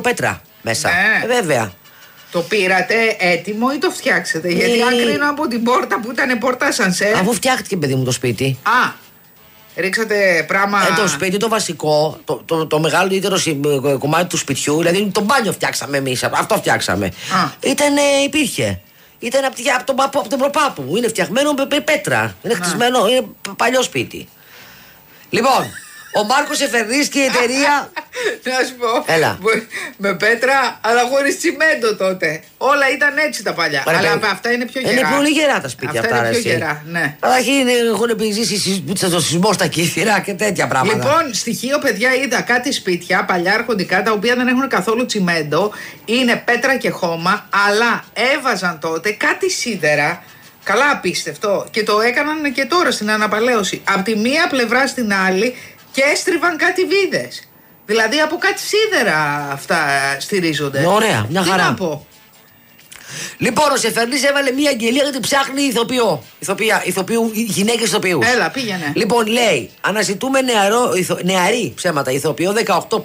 πέτρα μέσα. Βέβαια. Το πήρατε έτοιμο ή το φτιάξατε? Γιατί αν κρίνω από την πόρτα που ήταν πόρτα σανσέρ. Αφού φτιάχτηκε, παιδί μου, το σπίτι. Ρίξατε πράγμα. Το σπίτι το βασικό, το μεγαλύτερο κομμάτι του σπιτιού, δηλαδή το μπάνιο φτιάξαμε εμείς. Αυτό φτιάξαμε. Υπήρχε. Ήταν από τον προπάπου μου. Είναι φτιαγμένο με πέτρα. Είναι χτισμένο, είναι παλιό σπίτι. Λοιπόν, ο Μάρκος Εφερνής και η εταιρεία. Να σου πω. Έλα. Με πέτρα, αλλά χωρίς τσιμέντο τότε. Όλα ήταν έτσι τα παλιά. Αλλά αυτά είναι πιο γερά. Είναι πολύ γερά τα σπίτια αυτά. Είναι πιο γερά, ναι. Έχουν επιζήσει στο σεισμό στα κύθυρα και τέτοια πράγματα. Λοιπόν, στοιχείο, παιδιά, είδα κάτι σπίτια παλιά αρχοντικά τα οποία δεν έχουν καθόλου τσιμέντο. Είναι πέτρα και χώμα, αλλά έβαζαν τότε κάτι σίδερα. Καλά, απίστευτο. Και το έκαναν και τώρα στην αναπαλαίωση. Από τη μία πλευρά στην άλλη και έστριβαν κάτι βίδες. Δηλαδή από κάτι σίδερα αυτά στηρίζονται. Ωραία, μια χαρά. Τι να πω. Λοιπόν, ο Σεφερνής έβαλε μια αγγελία γιατί ψάχνει ηθοποιό. Γυναίκες ηθοποιούς. Έλα, πήγαινε. Λοιπόν, λέει, αναζητούμε νεαρή ψέματα ηθοποιό 18+,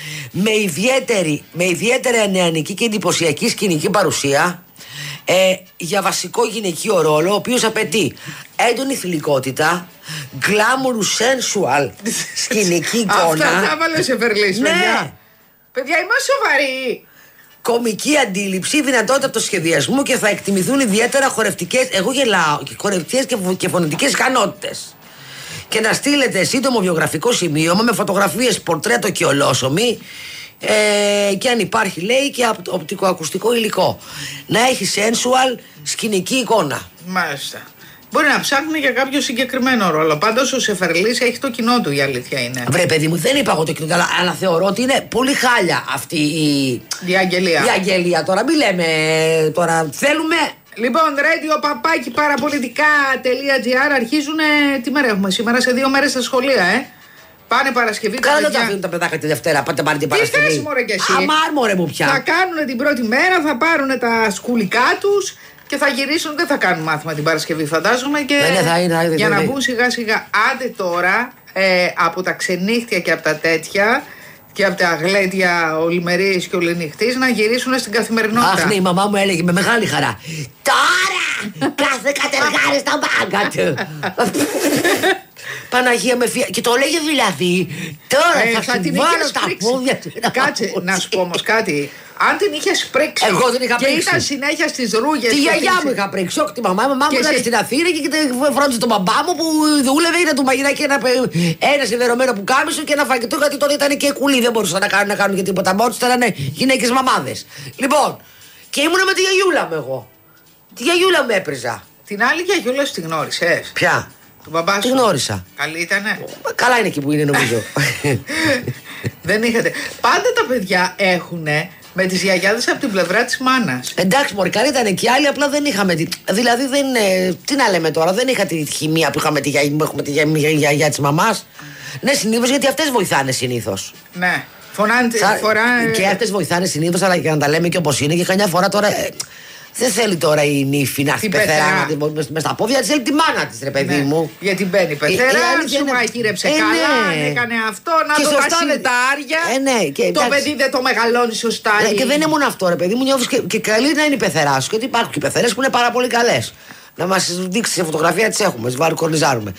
με ιδιαίτερα νεανική και εντυπωσιακή σκηνική παρουσία. Για βασικό γυναικείο ρόλο, ο οποίος απαιτεί έντονη θηλυκότητα, glamour sensual σκηνική εικόνα. Αυτά τα έβαλε ο Σεφερνής, ναι. Παιδιά, είμαστε σοβαροί. Κομική αντίληψη, δυνατότητα από το σχεδιασμό και θα εκτιμηθούν ιδιαίτερα χορευτικές, εγώ γελάω, χορευτικές και φωνητικές ικανότητες. Και να στείλετε σύντομο βιογραφικό σημείωμα με φωτογραφίες, πορτρέτο και ολόσωμη. Και αν υπάρχει, λέει, και οπτικοακουστικό υλικό. Να έχει sensual σκηνική εικόνα. Μάλιστα. Μπορεί να ψάχνει για κάποιο συγκεκριμένο ρόλο. Πάντως ο Σεφερλής έχει το κοινό του, η αλήθεια είναι. Βρε, παιδί μου, δεν είπα εγώ το κοινό του, αλλά θεωρώ ότι είναι πολύ χάλια αυτή η διαγγελία. Τώρα μην λέμε. Τώρα θέλουμε. Λοιπόν, radio παπάκι παραπολιτικά.gr αρχίζουν. Τι μέρα έχουμε σήμερα? Σε 2 μέρες στα σχολεία, Πάνε Παρασκευή. Καλά, δεν τα αφήνουν τα παιδάκια τη Δευτέρα. Πάτε πάρει την Παρασκευή. Τι θες, μωρέ, κι εσύ. Αμάρμορε μου πια. Θα κάνουν την πρώτη μέρα, θα πάρουν τα σκουλικά τους και θα γυρίσουν. Δεν θα κάνουν μάθημα την Παρασκευή, φαντάζομαι. Και για να μπουν σιγά σιγά. Άντε τώρα από τα ξενύχτια και από τα τέτοια και από τα γλέντια ολημερίες και ολενυχτής να γυρίσουν στην καθημερινότητα. Αχ, ναι, η μαμά μου έλεγε με μεγάλη χαρά. Τώρα κάθε κατεργάρι στα μπάγκα του. Παναγία με φία. Και το λέγε δηλαδή. Τώρα θα την βάλω τα πόδια. Κάτσε, να σου πω όμως κάτι. Αν την είχες πρίξει. Εγώ την είχα πρίξει. Και ήταν συνέχεια στις ρούγες. Τη γιαγιά μου είχα πρίξει. Όχι τη μαμά μου. Μαμά μου ήταν στην Αθήνα και φρόντιζε τον μπαμπά μου που δούλευε. Ήταν του μαγειράκι ένα σιδερωμένο που κάμισο και ένα φαγητό. Γιατί τότε ήταν και κουλή. Δεν μπορούσαν να κάνουν και τίποτα. Μόνο ήταν γυναίκες μαμάδες. Λοιπόν, και ήμουνα με τη γιαγιούλα μου εγώ. Τη γιαγιούλα μου έπριζα. Την άλλη γιαγιούλα τη γνώρισες? Ποια? Τον μπαμπά σου. Τη γνώρισα. Καλή ήτανε? Καλά είναι εκεί που είναι, νομίζω. Δεν είχατε. Πάντα τα παιδιά έχουνε με τις γιαγιάδες από την πλευρά της μάνας. Εντάξει, μωρή, καλή ήταν και άλλοι, απλά δεν είχαμε. Δηλαδή δεν. Τι να λέμε τώρα, δεν είχα τη χημεία που έχουμε τη γιαγιά της μαμάς. Ναι, συνήθως γιατί αυτές βοηθάνε συνήθως. Ναι. Φοράνε. Και αυτές βοηθάνε συνήθως, αλλά και να τα λέμε και όπως είναι. Και καμιά φορά τώρα. Δεν θέλει τώρα η νύφη να έρθει πεθερά μες στα πόδια της, θέλει τη μάνα της, ρε παιδί μου. Γιατί μπαίνει πεθερά, σου μαγείρεψε καλά, έκανε αυτό, να το βασίλε τα άρια. Το παιδί δεν το μεγαλώνει σωστά. Και δεν είναι μόνο αυτό, ρε παιδί μου, νιώθεις και καλή να είναι η πεθερά σου. Γιατί υπάρχουν και πεθερές που είναι πάρα πολύ καλές. Να μας δείξει σε φωτογραφία, τις έχουμε, τις κορνιζάρουμε.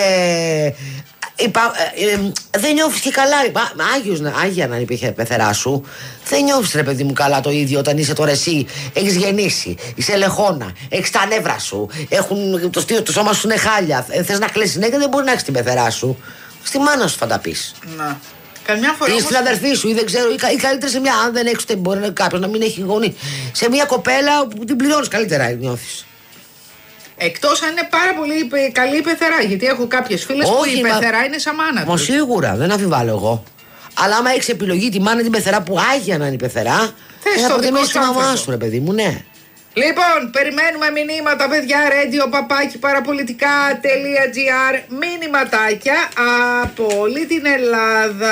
Δεν νιώθεις και καλά. Άγια να υπήρχε πεθερά σου. Δεν νιώθεις, ρε παιδί μου, καλά το ίδιο όταν είσαι τώρα εσύ. Έχεις γεννήσει, είσαι λεχόνα, έχεις τα νεύρα σου, το σώμα σου είναι χάλια. Θες να κλαις συνέχεια, δεν μπορεί να έχεις την πεθερά σου. Στη μάνα σου θα τα πεις. Να. Καμιά φορά. Ή στην αδερφή σου, ή δεν ξέρω, ή καλύτερα σε μια. Αν δεν έχεις, μπορεί κάποιος να μην έχει γονεί. Σε μια κοπέλα που την πληρώνεις καλύτερα, νιώθεις. Εκτός αν είναι πάρα πολύ καλή η πεθερά. Γιατί έχω κάποιες φίλες που η πεθερά είναι σαν μάνα τους. Σίγουρα, δεν αμφιβάλλω εγώ. Αλλά άμα έχεις επιλογή τη μάνα την πεθερά που άγια να είναι η πεθερά, θα προτιμήσεις τη μαμά σου, ρε παιδί μου, ναι. Λοιπόν, περιμένουμε μηνύματα, παιδιά. Radio παπάκι παραπολιτικά.gr. Μηνύματάκια από όλη την Ελλάδα.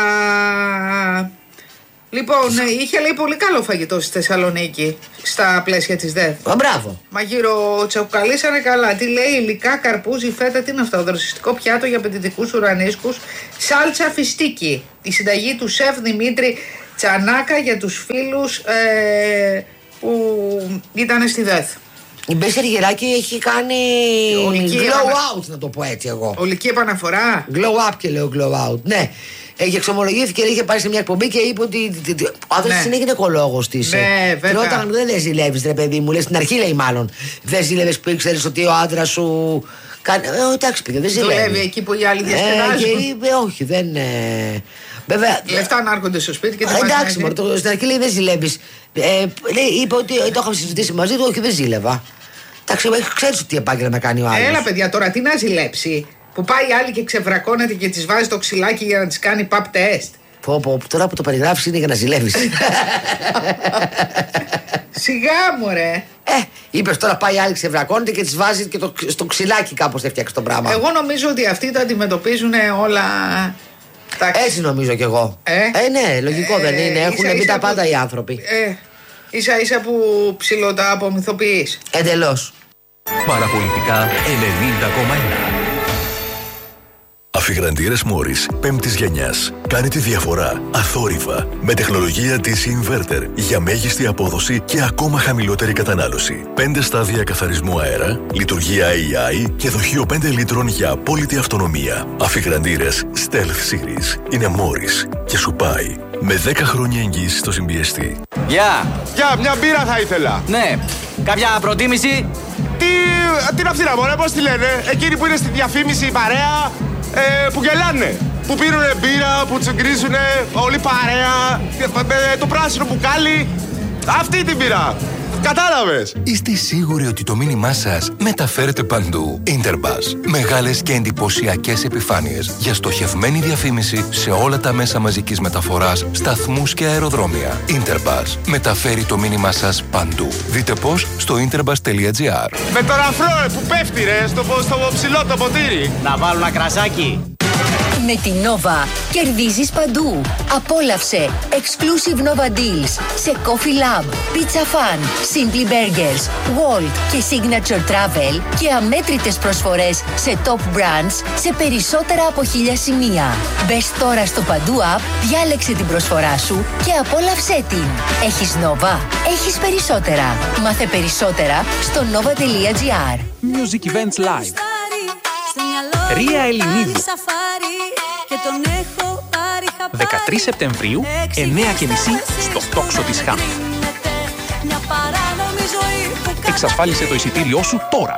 Λοιπόν, είχε λέει πολύ καλό φαγητό στη Θεσσαλονίκη στα πλαίσια της ΔΕΘ. Μπράβο. Μαγείρο τσακουκαλίσανε καλά. Τι λέει, υλικά, καρπούζι, φέτα, τι είναι αυτό? Δροσιστικό πιάτο για απαιτητικούς ουρανίσκους. Σάλτσα φιστίκι. Η συνταγή του σεφ Δημήτρη Τσανάκα για τους φίλους που ήταν στη ΔΕΘ. Η Μπέση Αργυράκη έχει κάνει glow out, να το πω έτσι εγώ. Ολική επαναφορά. Glow up και λέω glow out, ναι. Και εξομολογήθηκε, είχε πάει σε μια εκπομπή και είπε ότι ο άντρας της είναι γυναικολόγος της. Ναι, βέβαια. Και όταν δεν ζηλεύεις, ρε παιδί μου, λες στην αρχή λέει μάλλον. Δεν ζηλεύεις που ήξερες ότι ο άντρας σου. Εντάξει, πήγε, δεν ζηλεύει. Δουλεύει εκεί που οι άλλοι διασκεδάζουν. Και είπε, όχι, δεν. Βέβαια. Λεφτά να έρχονται στο σπίτι και δεν. Εντάξει, μόνο στην αρχή λέει δεν ζηλεύεις. Είπε ότι το είχαμε συζητήσει μαζί του, όχι, δεν ζήλευα. Εντάξει, ξέρεις τι επάγγελμα κάνει ο άλλος. Έλα, παιδιά, τώρα τι να ζηλέψει. Που πάει άλλη και ξεβρακώνεται και της βάζει το ξυλάκι για να της κάνει pap test. Τώρα που το περιγράφεις είναι για να ζηλεύεις. Σιγά μου ρε. Είπες τώρα πάει άλλη ξεβρακώνεται και της βάζει και στο ξυλάκι κάπως θα φτιάξει το πράγμα. Εγώ νομίζω ότι αυτοί τα αντιμετωπίζουν όλα. Έτσι νομίζω κι εγώ. Ναι, λογικό δεν είναι. Έχουν μπει τα πάντα οι άνθρωποι. Ίσα ίσα που ψηλότα απομυθοποιείς. Εντελώς. Παραπολιτικά 90,1. Αφιγραντήρες Μόρις 5ης γενιάς. Κάνει τη διαφορά αθόρυβα με τεχνολογία της Inverter για μέγιστη απόδοση και ακόμα χαμηλότερη κατανάλωση. 5 στάδια καθαρισμού αέρα, λειτουργία AI και δοχείο 5 λίτρων για απόλυτη αυτονομία. Αφιγραντήρες Stealth Series είναι Μόρις και σου πάει με 10 χρόνια εγγύηση στο συμπιεστή. Γεια! Γεια, μια μπύρα θα ήθελα. Ναι, κάποια προτίμηση? Τι αυτή να μωρέ, πώς τη λένε? Εκείνοι που είναι στη διαφήμιση η παρέα, που γελάνε. Που πίνουνε μπύρα, που τσουγκρίζουνε, όλη παρέα, το πράσινο μπουκάλι. Αυτή την μπύρα. Κατάλαβες. Είστε σίγουροι ότι το μήνυμά σας μεταφέρεται παντού? Interbus. Μεγάλες και εντυπωσιακές επιφάνειες για στοχευμένη διαφήμιση σε όλα τα μέσα μαζικής μεταφοράς, σταθμούς και αεροδρόμια. Interbus. Μεταφέρει το μήνυμά σας παντού. Δείτε πώς στο interbus.gr. Με τον αφρό που πέφτει ρε, στο ψηλό το ποτήρι. Να βάλω ένα κρασάκι. Με την Nova κερδίζεις παντού. Απόλαυσε exclusive Nova Deals σε Coffee Lab, Pizza Fun, Simply Burgers, Walt και Signature Travel και αμέτρητες προσφορές σε top brands σε περισσότερα από 1000 σημεία. Μπες τώρα στο Παντού App, διάλεξε την προσφορά σου και απόλαυσέ την. Έχεις Nova, έχεις περισσότερα. Μάθε περισσότερα στο nova.gr. Music Events Live. Ρία Ελληνίδου 13 Σεπτεμβρίου 9:30 στο τόξο της Χάμ. Εξασφάλισε το εισιτήριό σου τώρα.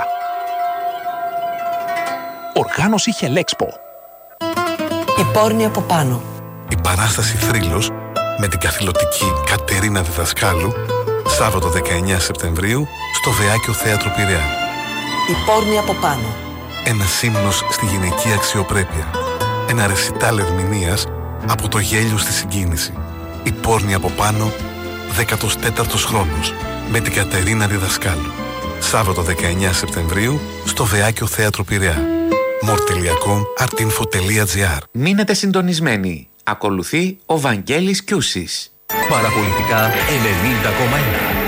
Οργάνωση Χελέξπο. Η πόρνη από πάνω. Η παράσταση Θρύλος με την καθηλωτική Κατερίνα Διδασκάλου Σάββατο 19 Σεπτεμβρίου στο Βεάκιο Θέατρο Πειραιά. Η πόρνη από πάνω. Ένας ύμνος στη γυναική αξιοπρέπεια. Ένα ρεσιτάλ ερμηνείας από το γέλιο στη συγκίνηση. Η πόρνη από πάνω, 14ος χρόνος, με την Κατερίνα Διδασκάλου. Σάββατο 19 Σεπτεμβρίου στο Βεάκιο Θέατρο Πειραιά. more.com.artinfo.gr. Μείνετε συντονισμένοι. Ακολουθεί ο Βαγγέλης Κιούσης. Παραπολιτικά 90,1.